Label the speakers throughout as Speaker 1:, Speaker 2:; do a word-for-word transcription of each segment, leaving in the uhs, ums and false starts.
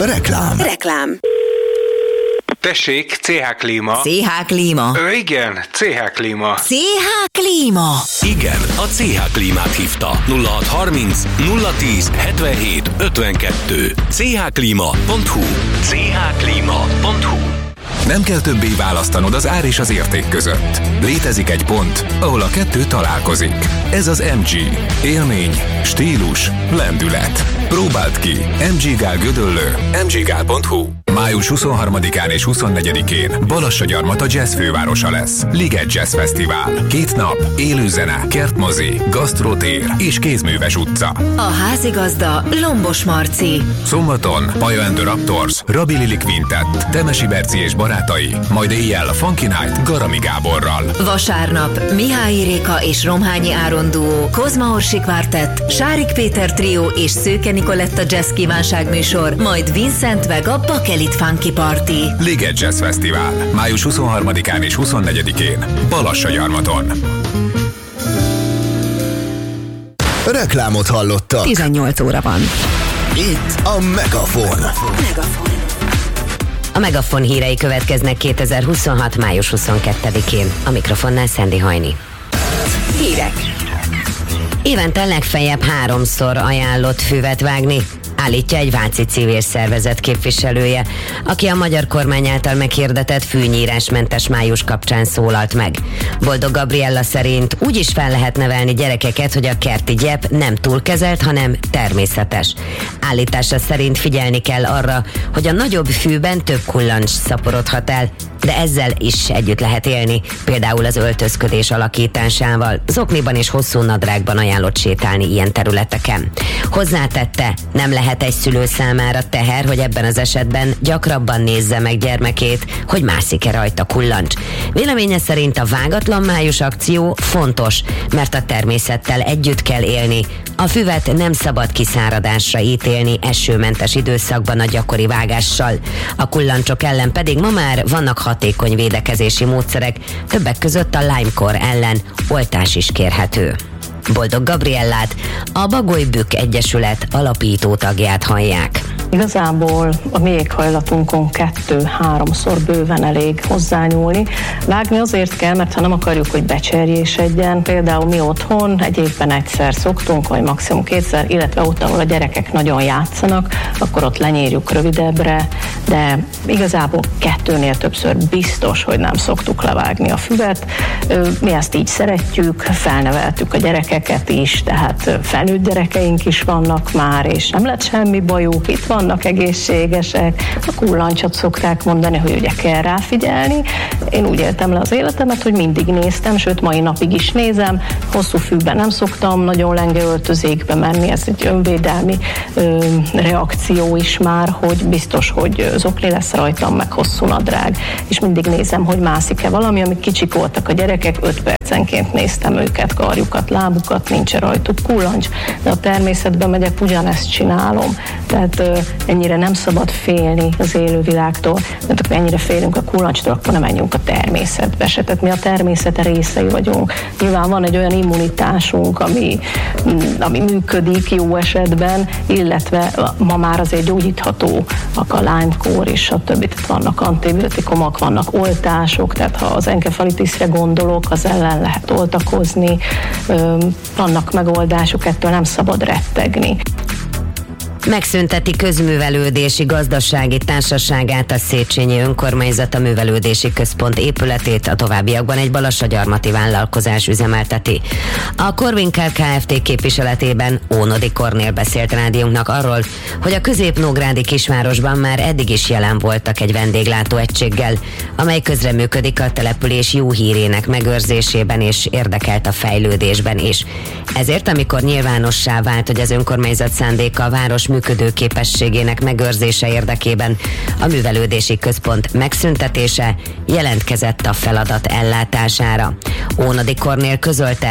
Speaker 1: Reklám.
Speaker 2: Reklám.
Speaker 3: Tessék, cé há Klíma.
Speaker 2: cé há Klíma.
Speaker 3: Ö, igen, cé há Klíma.
Speaker 2: cé há Klíma.
Speaker 4: Igen, a cé há Klímát hívta. nulla hat harminc nulla tíz hetvenhét ötvenkettő. cé há klíma pont hú. cé há klíma pont hú.
Speaker 5: Nem kell többé választanod az ár és az érték között. Létezik egy pont, ahol a kettő találkozik. Ez az em gé. Élmény, stílus, lendület. Próbáld ki. em gé Gál Gödöllő. em gé gál pont hú. május huszonharmadikán és huszonnegyedikén Balassagyarmat a jazz fővárosa lesz. Liget Jazz Fesztivál. Két nap, élőzene, kertmozi, gasztrotér és kézműves utca.
Speaker 2: A házigazda Lombos Marci.
Speaker 5: Szombaton Paja and the Raptors, Rabi Lili Quintet, Temesi Berci és barátai, majd éjjel Funky Night Garami Gáborral.
Speaker 2: Vasárnap Mihály Réka és Romhányi Áron duó, Kozma Orsi Quartet, Sárik Péter trió és Szőke Nikoletta jazz kívánságműsor, majd Vincent Vega Bakelit Funky Party.
Speaker 5: Liget Jazz Fesztivál. május huszonharmadikán és huszonnegyedikén Balassagyarmaton.
Speaker 1: Reklámot hallottak.
Speaker 2: tizennyolc óra van.
Speaker 1: Itt a Megafon.
Speaker 2: Megafon.
Speaker 6: A Megafon hírei következnek kétezer-huszonhat. május huszonkettedikén. A mikrofonnál Szendi Hajni.
Speaker 2: Hírek.
Speaker 6: Évente legfeljebb háromszor ajánlott füvet vágni, állítja egy váci civil szervezet képviselője, aki a magyar kormány által meghirdetett fűnyírásmentes május kapcsán szólalt meg. Boldog Gabriella szerint úgy is fel lehet nevelni gyerekeket, hogy a kerti gyep nem túlkezelt, hanem természetes. Állítása szerint figyelni kell arra, hogy a nagyobb fűben több kullancs szaporodhat el, de ezzel is együtt lehet élni, például az öltözködés alakításával. Zokniban és hosszú nadrágban ajánlott sétálni ilyen területeken. Hozzátette, nem lehet egy szülő számára teher, hogy ebben az esetben gyakrabban nézze meg gyermekét, hogy mászik-e rajta kullancs. Véleménye szerint a vágatlan május akció fontos, mert a természettel együtt kell élni. A füvet nem szabad kiszáradásra ítélni esőmentes időszakban a gyakori vágással. A kullancsok ellen pedig ma már vannak hatékony védekezési módszerek, többek között a Lyme-kór ellen oltás is kérhető. Boldog Gabriellát, a Bagoly Bükk Egyesület alapító tagját hallják.
Speaker 7: Igazából a mi éghajlatunkon kettő-háromszor bőven elég hozzányúlni. Vágni azért kell, mert ha nem akarjuk, hogy becserjésedjen, például mi otthon egy évben egyszer szoktunk, vagy maximum kétszer, illetve ott, ahol a gyerekek nagyon játszanak, akkor ott lenyírjuk rövidebbre, de igazából kettőnél többször biztos, hogy nem szoktuk levágni a füvet. Mi ezt így szeretjük, felneveltük a gyerekeket is, tehát felnőtt gyerekeink is vannak már, és nem lett semmi bajuk, itt van vannak egészségesek, a kullancsot szokták mondani, hogy ugye kell rá figyelni. Én úgy éltem le az életemet, hogy mindig néztem, sőt mai napig is nézem. Hosszú fűben nem szoktam nagyon lenge öltözékbe menni, ez egy önvédelmi ö, reakció is már, hogy biztos, hogy zokni lesz rajtam, meg hosszú nadrág, és mindig nézem, hogy mászik-e valami, amik kicsik voltak a gyerekek, öt percenként néztem őket, karjukat, lábukat, nincs rajtuk kullancs, de a természetben megyek, ugyanezt csinálom. Tehát ö, ennyire nem szabad félni az élővilágtól, mert akkor ennyire félünk a kullancstól, akkor nem menjünk a természetbe se. Tehát mi a természet részei vagyunk. Nyilván van egy olyan immunitásunk, ami, ami működik jó esetben, illetve ma már azért gyógyítható a Lyme-kór és a többi. Tehát vannak antibiotikumok, vannak oltások, tehát ha az enkefalitisre gondolok, az ellen lehet oltakozni, vannak megoldások, ettől nem szabad rettegni.
Speaker 6: Megszünteti közművelődési gazdasági társaságát a Széchenyi Önkormányzat, a Művelődési Központ épületét a továbbiakban egy balassagyarmati vállalkozás üzemelteti. A Corvinkel Kft. Képviseletében Ónodi Kornél beszélt rádiónknak arról, hogy a közép-nógrádi kisvárosban már eddig is jelen voltak egy vendéglátóegységgel, amely közreműködik a település jó hírének megőrzésében és érdekelt a fejlődésben is. Ezért, amikor nyilvánossá vált, hogy az önkormányzat szándéka a város működőképességének megőrzése érdekében a művelődési központ megszüntetése, jelentkezett a feladat ellátására. Ónodi Kornél közölte,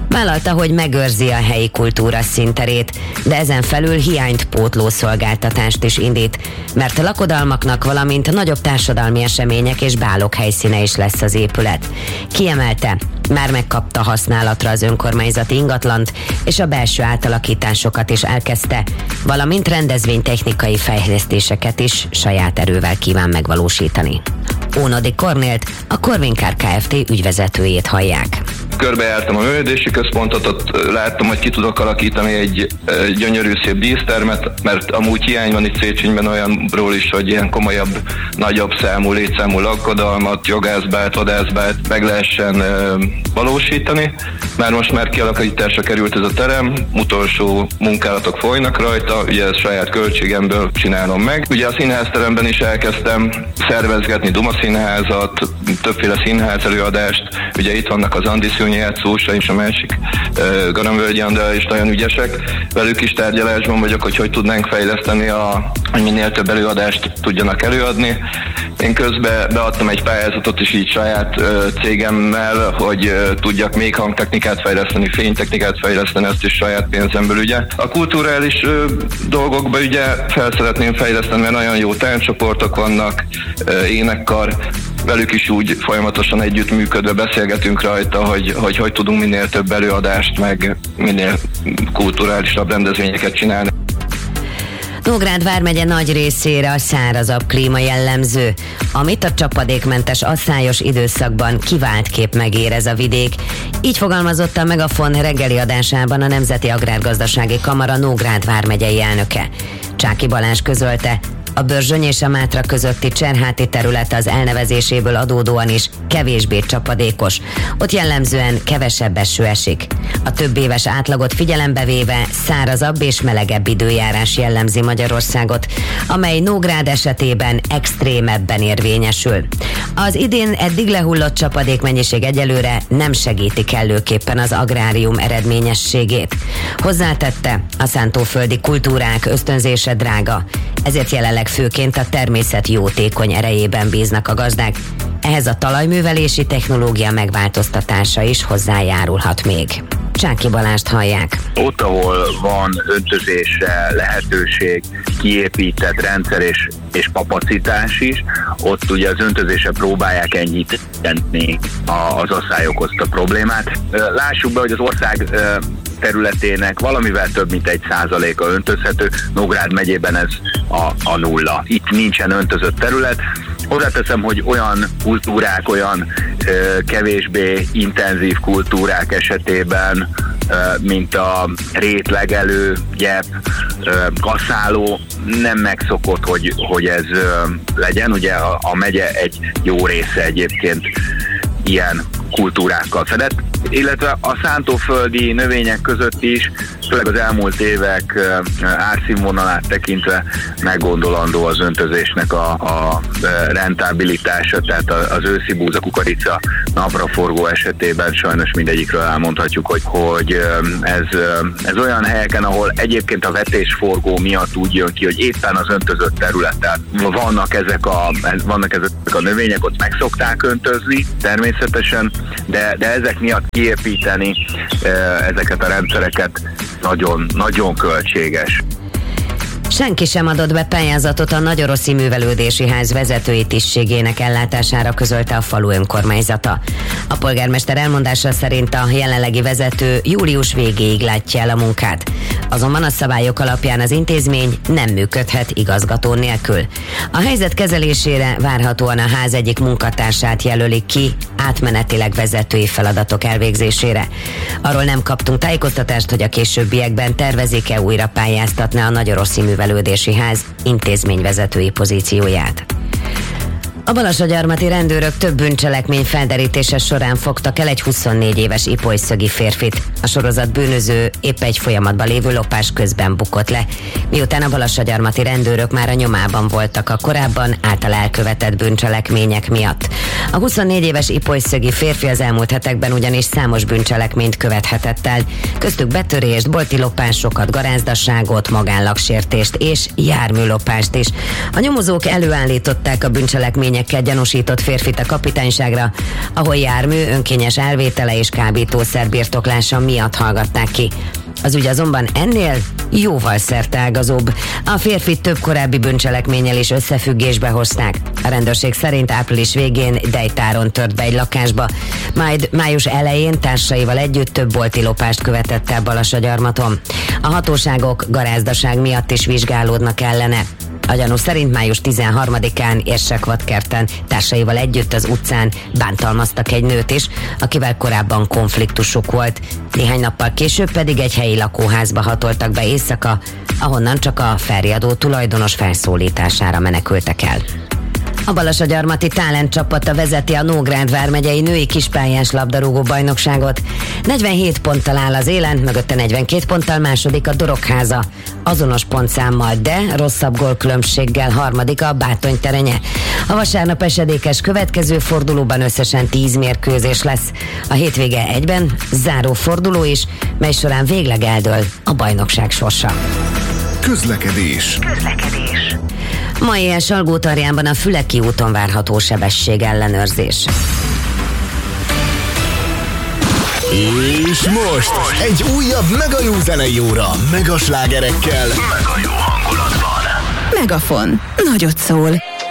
Speaker 6: Vállalta, hogy megőrzi a helyi kultúra színterét, de ezen felül hiányt pótló szolgáltatást is indít, mert lakodalmaknak, valamint nagyobb társadalmi események és bálok helyszíne is lesz az épület. Kiemelte, már megkapta használatra az önkormányzati ingatlant, és a belső átalakításokat is elkezdte, valamint rendezvénytechnikai fejlesztéseket is saját erővel kíván megvalósítani. Ónodi Kornélt, a Corvincare Kft. Ügyvezetőjét hallják.
Speaker 8: Körbejártam a művelődési központot, ott láttam, hogy ki tudok alakítani egy gyönyörű szép dísztermet, mert amúgy hiány van itt Széchenyben olyanról is, hogy ilyen komolyabb, nagyobb számú, létszámú lakodalmat, jogászbát, vadászbát meg lehessen valósítani. Már most már kialakításra került ez a terem, utolsó munkálatok folynak rajta, ugye ezt saját költségemből csinálom meg. Ugye a színházteremben is elkezdtem szervezgetni Duma színházat, többféle színház előadást, ugye itt vannak az Andi Szűnyi játszósa és a másik uh, Garamvölgyi Andrea is nagyon ügyesek. Velük is tárgyalásban vagyok, hogy hogy tudnánk fejleszteni, a, hogy minél több előadást tudjanak előadni. Én közben beadtam egy pályázatot is így saját uh, cégemmel, hogy uh, tudjak még hangtechnikát fejleszteni, fénytechnikát fejleszteni, ezt is saját pénzemből ugye. A kulturális uh, dolgokba ugye fel szeretném fejleszteni, mert nagyon jó tánccsoportok vannak, uh, énekkar, velük is úgy folyamatosan együttműködve beszélgetünk rajta, hogy, hogy hogy tudunk minél több előadást, meg minél kulturálisabb rendezvényeket csinálni.
Speaker 6: Nógrád vármegye nagy részére a szárazabb klíma jellemző, amit a csapadékmentes asszályos időszakban kiváltképp megérez a vidék. Így fogalmazott a Megafon reggeli adásában a Nemzeti Agrárgazdasági Kamara Nógrád vármegyei elnöke. Csáky Balázs közölte, a Börzsöny és a Mátra közötti Cserháti terület az elnevezéséből adódóan is kevésbé csapadékos. Ott jellemzően kevesebb eső esik. A több éves átlagot figyelembe véve szárazabb és melegebb időjárás jellemzi Magyarországot, amely Nógrád esetében extrémebben érvényesül. Az idén eddig lehullott csapadékmennyiség egyelőre nem segíti kellőképpen az agrárium eredményességét. Hozzátette, a szántóföldi kultúrák ösztönzése drága, ezért jelenleg főként a természet jótékony erejében bíznak a gazdák. Ehhez a talajművelési technológia megváltoztatása is hozzájárulhat még. Csáky Balást hallják.
Speaker 9: Ott, ahol van öntözésre lehetőség, kiépített rendszer és, és kapacitás is, ott ugye az öntözésre próbálják enyhíteni az asszály okozta problémát. Lássuk be, hogy az ország területének valamivel több mint egy százaléka öntözhető, Nógrád megyében ez a, a nulla. Itt nincsen öntözött terület. Hozzáteszem, hogy olyan kultúrák, olyan ö, kevésbé intenzív kultúrák esetében, ö, mint a rétlegelő, gyep, ö, kaszáló, nem megszokott, hogy, hogy ez ö, legyen. Ugye a, a megye egy jó része egyébként ilyen kultúrákkal fedett, illetve a szántóföldi növények között is, főleg az elmúlt évek árszínvonalát tekintve meggondolandó az öntözésnek a, a rentábilitása, tehát az őszi búza, kukorica, napraforgó esetében sajnos mindegyikről elmondhatjuk, hogy, hogy ez, ez olyan helyeken, ahol egyébként a vetésforgó miatt úgy jön ki, hogy éppen az öntözött területen vannak ezek a, vannak ezek a növények, ott meg szokták öntözni természetesen, de, de ezek miatt kiépíteni ezeket a rendszereket nagyon, nagyon költséges.
Speaker 6: Senki sem adott be pályázatot a Nagyoroszi Művelődési Ház vezetői tisztségének ellátására, közölte a falu önkormányzata. A polgármester elmondása szerint a jelenlegi vezető július végéig látja el a munkát. Azonban a szabályok alapján az intézmény nem működhet igazgató nélkül. A helyzet kezelésére várhatóan a ház egyik munkatársát jelölik ki átmenetileg vezetői feladatok elvégzésére. Arról nem kaptunk tájékoztatást, hogy a későbbiekben tervezik-e újra pályáztatni a Nagyoroszi Művelődési Ház intézményvezetői pozícióját. A Balassagyarmati rendőrök több bűncselekmény felderítése során fogtak el egy huszonnégy éves ipolyszögi férfit. A sorozat bűnöző épp egy folyamatban lévő lopás közben bukott le, miután a Balassagyarmati rendőrök már a nyomában voltak a korábban által elkövetett bűncselekmények miatt. A huszonnégy éves ipolyszögi férfi az elmúlt hetekben ugyanis számos bűncselekményt követhetett el, köztük betörést, bolti lopásokat, garázdaságot, magánlagsértést és járműlopást is. A nyomozók előállították a bűncselekmények bűncselekményekkel gyanúsított férfit a kapitányságra, ahol jármű önkényes elvétele és kábítószer birtoklása miatt hallgatták ki. Az ügy azonban ennél jóval szerteágazóbb. A férfit több korábbi bűncselekménnyel is összefüggésbe hozták. A rendőrség szerint április végén Dejtáron tört be egy lakásba, majd május elején társaival együtt több bolti lopást követett el Balassagyarmaton. A hatóságok garázdaság miatt is vizsgálódnak ellene. A gyanú szerint május tizenharmadikán Érsekvadkerten társaival együtt az utcán bántalmaztak egy nőt is, akivel korábban konfliktusuk volt. Néhány nappal később pedig egy helyi lakóházba hatoltak be éjszaka, ahonnan csak a felriadó tulajdonos felszólítására menekültek el. A Balassagyarmati Talent csapata vezeti a Nógrád vármegyei női kispályás labdarúgó bajnokságot. negyvenhét ponttal áll az élen, mögötte negyvenkét ponttal második a Dorogháza. Azonos pontszámmal, de rosszabb gólkülönbséggel harmadik a Bátony Terenye. A vasárnap esedékes következő fordulóban összesen tíz mérkőzés lesz. A hétvége egyben záró forduló is, mely során végleg eldől a bajnokság sorsa.
Speaker 1: Közlekedés.
Speaker 2: Közlekedés.
Speaker 6: Ma éjjel Salgótarjánban a Füleki úton várható sebesség ellenőrzés.
Speaker 1: És most egy újabb Mega jó zenei óra, mega slágerekkel,
Speaker 10: Mega jó hangulatban.
Speaker 11: Megafon. Nagyot szól.